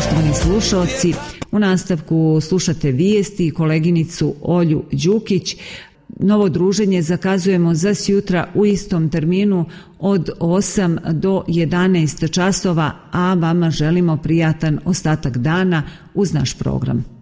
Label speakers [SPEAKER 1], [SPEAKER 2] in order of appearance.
[SPEAKER 1] Poštovani slušalci, u nastavku slušate vijesti i koleginicu Olju Đukić. Novo druženje zakazujemo za sjutra u istom terminu od 8 do 11 časova, a vama želimo prijatan ostatak dana uz naš program.